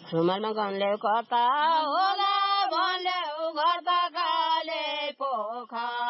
झुमरमा गनले कता होला भन्ले गर्दा काले पोखरा